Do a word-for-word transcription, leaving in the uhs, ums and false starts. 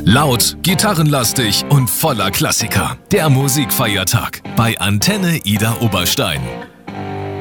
Laut, gitarrenlastig und voller Klassiker. Der Musikfeiertag bei Antenne Ida Oberstein.